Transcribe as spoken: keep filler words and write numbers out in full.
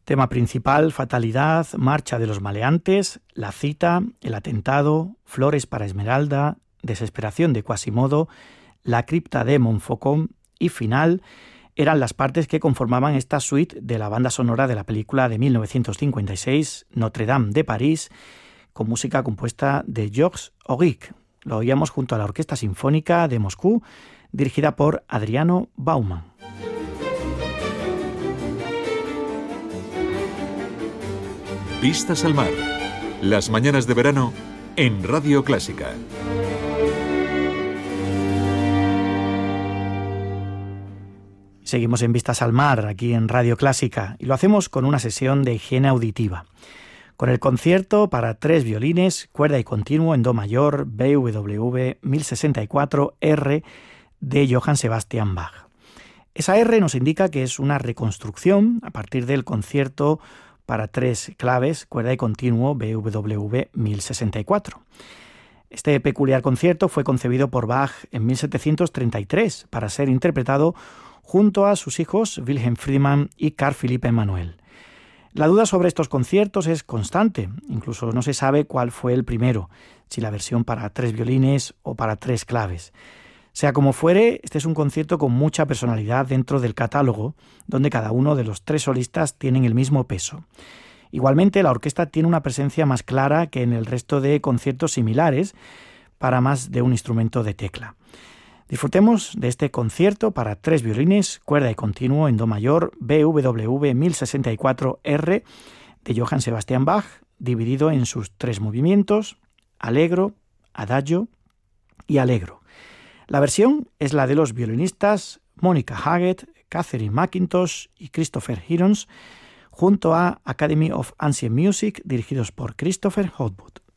Tema principal, fatalidad, marcha de los maleantes, la cita, el atentado, flores para Esmeralda, desesperación de Quasimodo, la cripta de Montfaucon y final eran las partes que conformaban esta suite de la banda sonora de la película de mil novecientos cincuenta y seis, Notre Dame de París, con música compuesta de Georges Auric. Lo oíamos junto a la Orquesta Sinfónica de Moscú, dirigida por Adriano Bauman. Vistas al mar. Las mañanas de verano en Radio Clásica. Seguimos en Vistas al mar, aquí en Radio Clásica, y lo hacemos con una sesión de higiene auditiva, con el concierto para tres violines, cuerda y continuo en do mayor, B W V mil sesenta y cuatro R de Johann Sebastian Bach. Esa R nos indica que es una reconstrucción a partir del concierto para tres claves, cuerda y continuo, B W V mil sesenta y cuatro. Este peculiar concierto fue concebido por Bach en mil setecientos treinta y tres para ser interpretado junto a sus hijos Wilhelm Friedemann y Carl Philipp Emanuel. La duda sobre estos conciertos es constante, incluso no se sabe cuál fue el primero, si la versión para tres violines o para tres claves. Sea como fuere, este es un concierto con mucha personalidad dentro del catálogo, donde cada uno de los tres solistas tienen el mismo peso. Igualmente, la orquesta tiene una presencia más clara que en el resto de conciertos similares para más de un instrumento de tecla. Disfrutemos de este concierto para tres violines, cuerda y continuo en do mayor, B W V mil sesenta y cuatro R de Johann Sebastian Bach, dividido en sus tres movimientos, allegro, adagio y allegro. La versión es la de los violinistas Monica Haggett, Catherine McIntosh y Christopher Hirons, junto a Academy of Ancient Music, dirigidos por Christopher Hogwood.